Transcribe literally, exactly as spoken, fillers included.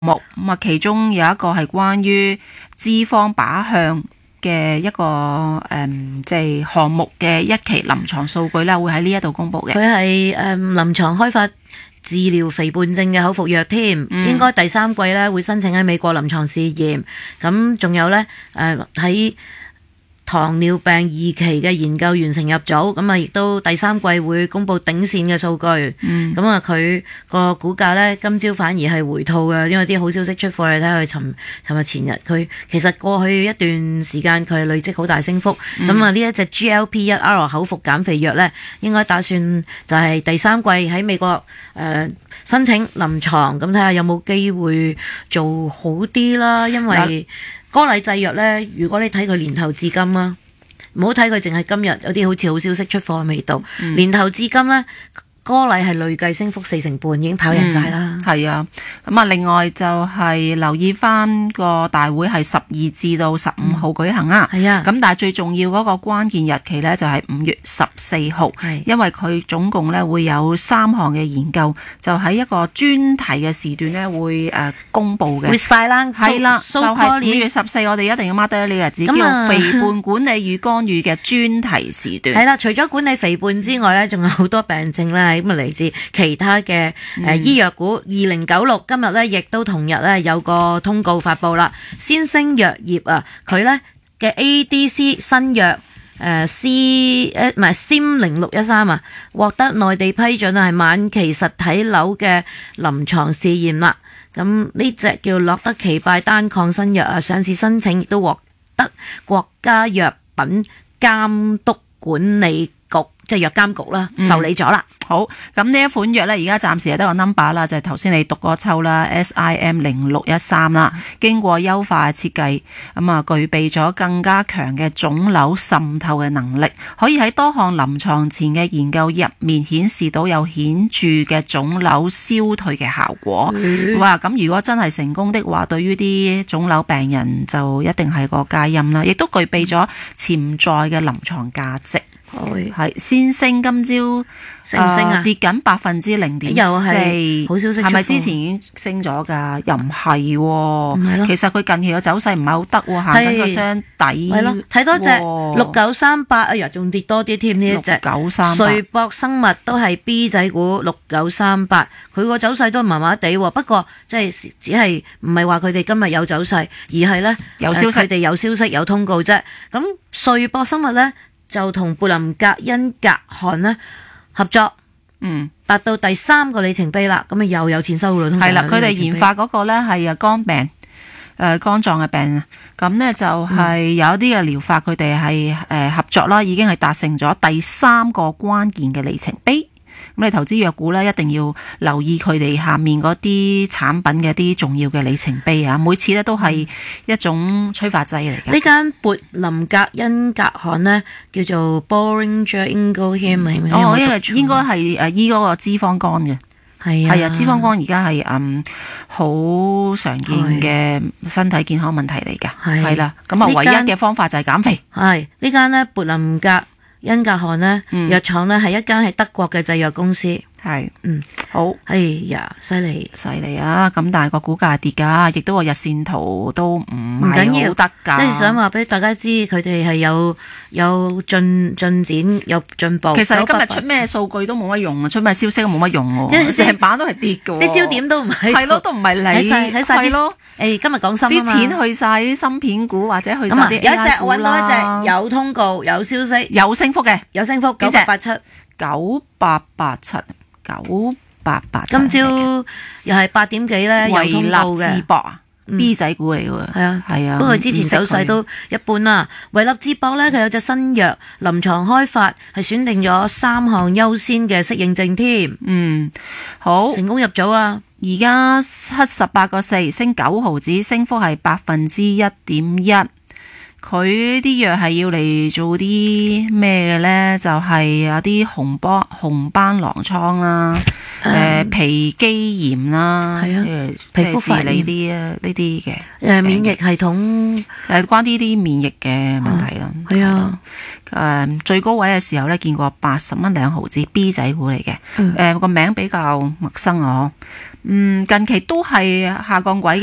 目，咁啊其中有一個係關於脂肪靶向嘅一個誒、嗯，即係項目嘅一期臨床數據啦，會喺呢一度公布嘅。 佢係誒臨床開發治療肥胖症嘅口服藥添，嗯、應該第三季咧會申請喺美國臨床試驗。咁仲有咧誒喺糖尿病二期嘅研究完成入組，咁啊亦都第三季會公布頂線嘅數據。咁啊佢個股價咧今朝反而係回吐嘅，因為啲好消息出貨。你睇佢尋尋日前日，佢其實過去一段時間佢係累積好大升幅。咁啊呢一隻 G L P 一 R 口服減肥藥咧，應該打算就係第三季喺美國誒、呃、申請臨床，咁睇下有冇機會做好啲啦，因為歌禮製藥咧，如果你睇佢年頭至今啦，唔好睇佢淨係今日有啲好似好消息出貨未到，嗯、年頭至今咧，歌禮係累計升幅四成半，已經跑贏晒啦。 係、嗯、啊，咁啊，另外就係留意翻個大會係十二至到十五號舉行啊。係啊，咁但係最重要嗰個關鍵日期咧就係五月十四號，因為佢總共咧會有三項嘅研究，就喺一個專題嘅時段咧會誒公布嘅。 會晒啦， 係啦，就係五月十四，我哋一定要 mark 低呢個日子，叫肥胖管理與干預嘅專題時段。 係啦，除咗管理肥胖之外咧，仲有好多病症咧。咁啊，嚟自其他嘅誒醫藥股，二零九六今日咧，亦都同日咧有個通告發布啦。先聲藥業啊，佢咧嘅 A D C 新藥誒 C 誒唔係 S I M 零六一三啊，獲得內地批准啊，係晚期實體瘤嘅臨床試驗啦。咁呢隻叫樂德奇拜單抗新藥啊，上市申請亦都獲得國家藥品監督管理局，即係藥監局啦，受理咗啦。 嗯、好，咁呢一款藥咧，而家暫時係得個 number 啦，就係頭先你讀嗰抽啦 ，S I M 零六一三啦，經過優化嘅設計，咁啊具備咗更加強嘅腫瘤滲透嘅能力，可以喺多項臨床前嘅研究入面顯示到有顯著嘅腫瘤消退嘅效果。嗯、哇，咁如果真係成功的話，對於啲腫瘤病人就一定係個佳音啦，亦都具備咗潛在嘅臨床價值。係先升，今朝升唔升啊？ 跌緊百分之零點四， 好消息出貨。 係咪之前已經升咗㗎？又唔係喎。其實佢近期嘅走勢唔係好得喎，行緊個箱底。係咯， 睇多隻六九三八，哎呀，仲跌多啲添呢一隻。六九三八。瑞博生物都係 B 仔股，六九三八，佢個走勢都麻麻地喎。不過即係只係唔係話佢哋今日有走勢，而係咧有消息，佢哋有消息有通告啫。咁瑞博生物咧，就同貝林格恩格汗咧合作，嗯，達到第三個里程碑啦，咁啊又有錢收咯。 係啦，佢哋研發嗰個咧係啊肝病，誒、呃、肝臟嘅病，咁咧就係有一啲嘅療法，佢哋係誒合作啦，已經係達成咗第三個關鍵嘅里程碑。咁你投資藥股咧，一定要留意佢哋下面嗰啲產品嘅啲重要嘅里程碑啊！每次咧都係一種催化劑嚟嘅。 呢間貝林格恩格汗咧叫做 Boehringer Ingelheim，係咪？ 哦，因為應該係誒醫嗰個脂肪肝嘅。 係啊， 係啊，脂肪肝而家係嗯好常見嘅身體健康問題嚟嘅。係係啦，咁啊唯一嘅方法就係減肥。 係呢間咧貝林格恩格汗咧藥廠咧係一間係德國嘅製藥公司。 係， 嗯， 好， 哎呀，犀利， 犀利啊！咁但係個股價跌㗎，亦都個日線圖都唔係好得㗎。 即係想話俾大家知，佢哋係有有進進展，有進步。 其實你今日出咩數據都冇乜用啊，出咩消息都冇乜用喎，成版都係跌㗎。 啲焦點都唔係， 係咯，都唔係你， 喺晒啲咯。誒，今日講芯啲錢去晒啲芯片股或者去晒啲 A I 股啦。 有一隻揾到一隻有通告、有消息、 有升幅嘅， 有升幅，九八八七， 九八八七。九八八， 今朝又係八點幾咧，有通告嘅。維立智博啊 ，B 仔股嚟嘅喎。 係啊， 係啊。 不過之前手勢都一般啦。維立智博咧，佢有隻新藥臨床開發，係選定咗三項優先嘅適應症添。 嗯，好， 成功入組啊！ 而家七十八個四，升九毫子，升幅係百分之一點一。佢啲藥係要嚟做啲咩嘅咧？就係、是、有啲紅斑紅斑狼瘡啦，誒、嗯呃、皮肌炎啦， 係啊， 誒皮膚治理啲啊呢啲嘅誒免疫系統誒關呢啲免疫嘅問題啦。 係啊， 誒、呃、最高位嘅時候咧，見過八十蚊兩毫子 B 仔股嚟嘅，誒、 嗯、 個、呃、名比較陌生啊， 嗯近期都係下降軌。